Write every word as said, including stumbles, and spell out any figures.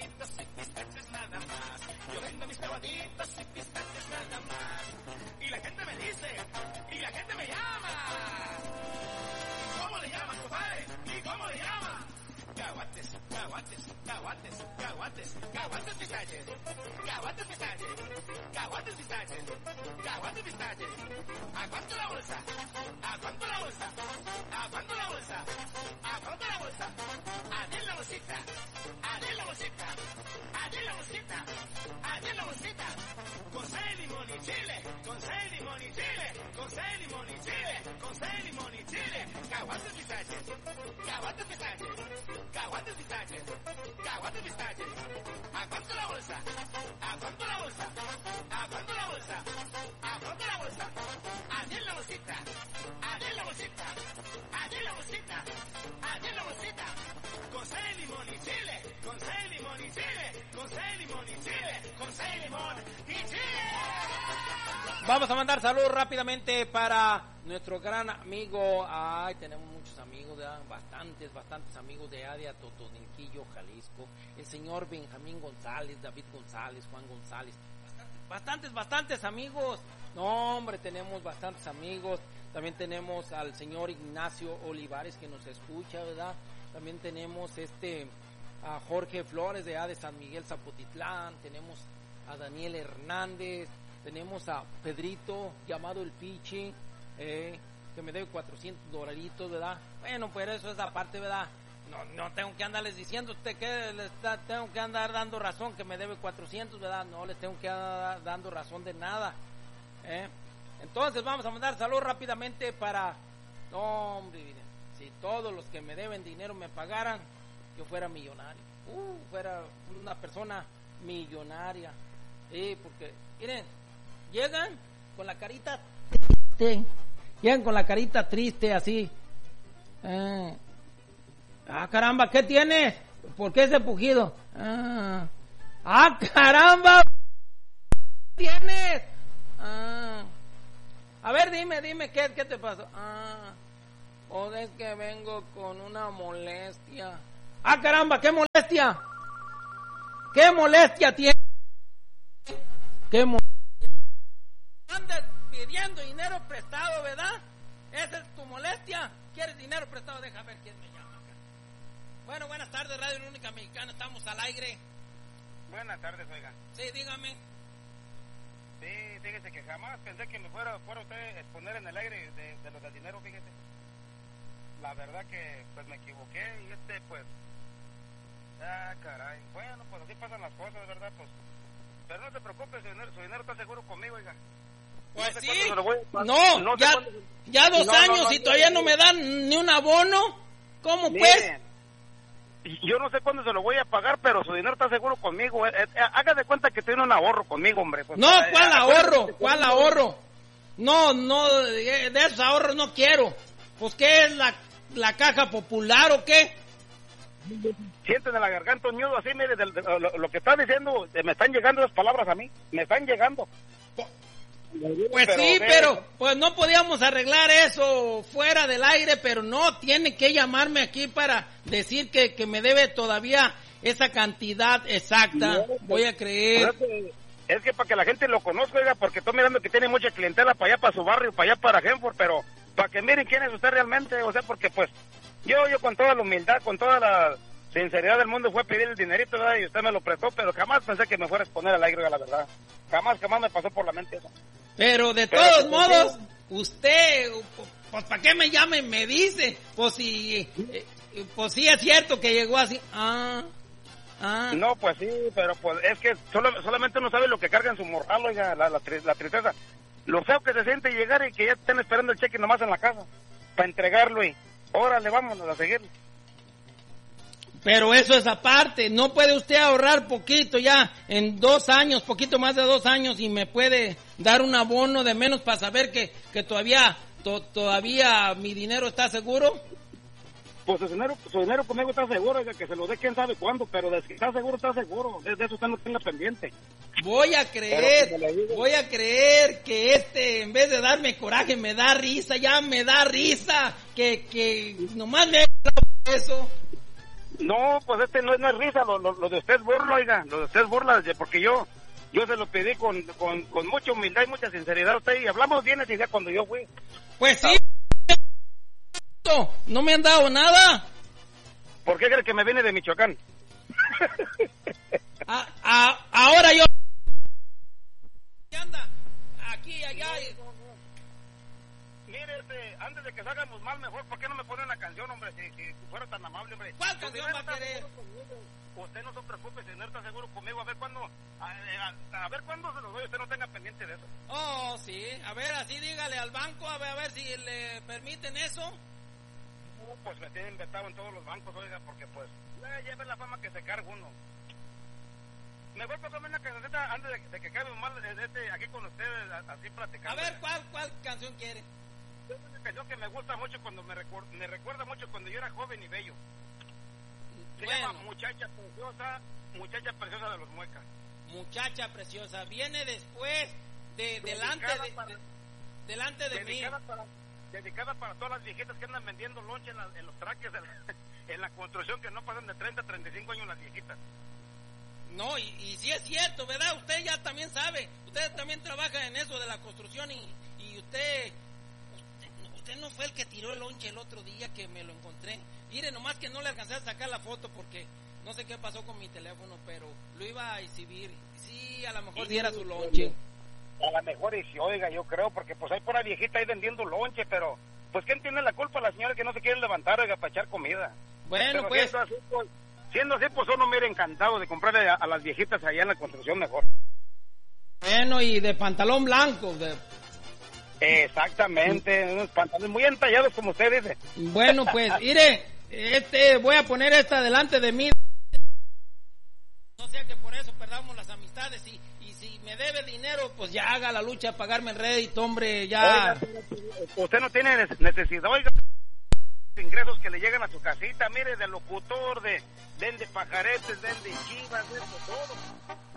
clavaditos y pistaches nada más. Yo vendo mis clavaditos y pistaches nada más. Y la gente me dice, y la gente me llama. ¿Cómo le llamas, compadre? ¿Y cómo le llama? Caguates, caguates, caguates, caguates, caguates pistaches, caguates pistaches, caguates pistaches, caguates pistaches. ¿A cuánto la bolsa? ¿A cuánto la bolsa? ¿A cuánto la bolsa? ¿A cuánto la bolsa? ¿A diez la bolsita? ¿A diez la bolsita? ¿A diez la bolsita? ¿A diez la bolsita? Con seis limón y chile, con seis limón y chile, con seis limón y chile, con seis limón y chile. Caguates pistaches, caguates pistaches, caguates pistaches, caguates pistaches. ¿A cuánto la bolsa? ¿A cuánto la bolsa? ¿A cuánto la bolsa? ¿A cuánto la bolsa? ¿A diez la bolsita? ¿A diez la bolsita? ¿A diez la bolsita? ¿A diez la bolsita? Con seis limón y chile, con seis limón y chile, con seis limón y chile, con seis limón y chile. Vamos a mandar saludos rápidamente para nuestro gran amigo. Ay, tenemos muchos amigos, ¿verdad? bastantes, bastantes amigos de área Totonilquillo, Jalisco. El señor Benjamín González, David González, Juan González. Bastantes, bastantes, bastantes amigos. No, hombre, tenemos bastantes amigos. También tenemos al señor Ignacio Olivares que nos escucha, ¿verdad? También tenemos este a Jorge Flores de A de San Miguel Zapotitlán. Tenemos a Daniel Hernández. Tenemos a Pedrito, llamado el Pichi, eh, que me debe cuatrocientos dolaritos, ¿verdad? Bueno, pues eso es aparte, ¿verdad? No, no tengo que andarles diciendo usted que les da, tengo que andar dando razón que me debe cuatrocientos, ¿verdad? No les tengo que andar dando razón de nada, ¿eh? Entonces vamos a mandar saludos rápidamente para... No, hombre, miren, si todos los que me deben dinero me pagaran, yo fuera millonario. Uh, fuera una persona millonaria. Sí, porque, miren, llegan con la carita triste, llegan con la carita triste así. Eh. Ah, caramba, ¿qué tienes? ¿Por qué ese pujido? Ah, ah caramba, ¿qué tienes? Ah. A ver, dime, dime, ¿qué, qué te pasó? Ah, o es que vengo con una molestia. Ah, caramba, ¿qué molestia? ¿Qué molestia tienes? ¿Qué molestia? Andas pidiendo dinero prestado, ¿verdad? Esa es tu molestia. ¿Quieres dinero prestado? Deja ver quién me llama acá. Bueno, buenas tardes, Radio Única Mexicana, estamos al aire. Buenas tardes, oiga. Sí, dígame. Sí, fíjese que jamás pensé que me fuera, fuera usted a exponer en el aire de, de lo del dinero, fíjese. La verdad que, pues, me equivoqué y este, pues... Ah, caray. Bueno, pues así pasan las cosas, ¿verdad? Pues... Pero no se preocupe, su dinero, su dinero está seguro conmigo, oiga. Pues no sé sí, a... no, no ya, cuándo... ya dos no, años no, no, y todavía no, no me dan ni un abono. ¿Cómo Miren, pues? Yo no sé cuándo se lo voy a pagar, pero su dinero está seguro conmigo. Eh, eh, haga de cuenta que tiene un ahorro conmigo, hombre. Pues, no, eh, ¿cuál eh, ahorro? eh, ¿Cuál ahorro? No, no, de esos ahorros no quiero. Pues, ¿qué es la, la caja popular o qué? Sienten en la garganta un ñudo así, mire, de, de, de, lo, lo que está diciendo, me están llegando las palabras a mí, me están llegando. Pues pero, sí, pero pues no podíamos arreglar eso fuera del aire, pero no, tiene que llamarme aquí para decir que, que me debe todavía esa cantidad exacta, no, voy a creer. Es que, es que para que la gente lo conozca, oiga, porque estoy mirando que tiene mucha clientela para allá, para su barrio, para allá, para Genford, pero para que miren quién es usted realmente, o sea, porque pues yo, yo con toda la humildad, con toda la sinceridad del mundo fue a pedir el dinerito, ¿verdad? Y usted me lo prestó, pero jamás pensé que me fuera a exponer al aire, la verdad. Jamás, jamás me pasó por la mente eso. Pero de pero todos modos, sí, usted, pues ¿para qué me llama y me dice? Pues si, eh, pues sí es cierto que llegó así. Ah, ah. No, pues sí, pero pues es que solo, solamente uno sabe lo que carga en su morral, oiga, la, la, la tristeza. Lo feo que se siente llegar y que ya estén esperando el cheque nomás en la casa para entregarlo y órale, vámonos a seguirlo. Pero eso es aparte, no puede usted ahorrar poquito ya en dos años, poquito más de dos años y me puede dar un abono de menos para saber que, que todavía to, todavía mi dinero está seguro. Pues su dinero, su dinero conmigo está seguro, oiga, que se lo dé quién sabe cuándo, pero de que está seguro, está seguro, de, de eso usted no tenga pendiente. Voy a creer, voy a creer que este, en vez de darme coraje, me da risa, ya me da risa, que, que nomás me he eso. No, pues este no, no es risa, lo, lo, lo de usted es burla, oiga, lo de usted es burla, porque yo yo se lo pedí con, con, con mucha humildad y mucha sinceridad a usted, y hablamos bien ese día cuando yo fui. Pues sí, no me han dado nada. ¿Por qué cree que me viene de Michoacán? a, a, ahora yo... ¿Qué anda? Aquí, allá... Y... Mire, este, antes de que salgamos mal, mejor, ¿por qué no me pone una canción, hombre? Si, si fuera tan amable, hombre. ¿Cuál canción va a querer? Usted no se preocupe, si no está seguro conmigo, a ver cuándo, a, a, a ver cuándo se los doy, usted no tenga pendiente de eso. Oh, sí, a ver, así dígale al banco, a ver, a ver si le permiten eso. Uh, pues me tienen vetado en todos los bancos, oiga, porque pues, eh, lleve la fama que se carga uno. Mejor póngame una cancioneta antes de, de que acabe mal este, aquí con ustedes, así platicando. A ver, ¿cuál, cuál canción quiere? Es una canción que me gusta mucho cuando me, recuer, me recuerda mucho cuando yo era joven y bello. Se bueno. llama Muchacha Preciosa, Muchacha Preciosa de los Muecas. Muchacha Preciosa, viene después de delante de, para, de delante de dedicada mí. Para, dedicada para todas las viejitas que andan vendiendo lonche en, la, en los traques de la, en la construcción, que no pasan de treinta a treinta y cinco años las viejitas. No, y, y sí es cierto, ¿verdad? Usted ya también sabe, usted también trabaja en eso de la construcción y, y usted, usted, usted no fue el que tiró el lonche el otro día que me lo encontré. Mire, nomás que no le alcancé a sacar la foto porque no sé qué pasó con mi teléfono, pero lo iba a exhibir. Sí, a lo mejor diera su lonche. A lo mejor y si oiga, yo creo, porque pues hay por ahí viejita ahí vendiendo lonche, pero pues ¿quién tiene la culpa? La señora que no se quiere levantar, oiga, para echar comida. Bueno, pero pues... Siendo así, pues, siendo así, pues uno me hubiera encantado de comprarle a, a las viejitas allá en la construcción mejor. Bueno, y de pantalón blanco. De... Exactamente, unos pantalones muy entallados como usted dice. Bueno, pues, mire, este, voy a poner esta delante de mí. No sea que por eso perdamos las amistades y, y si me debe dinero, pues ya haga la lucha a pagarme el rédito, hombre, ya. Oiga, usted no tiene necesidad, oiga, ingresos que le llegan a su casita, mire, de locutor, de, den de pajaretes, den de chivas, den de todo.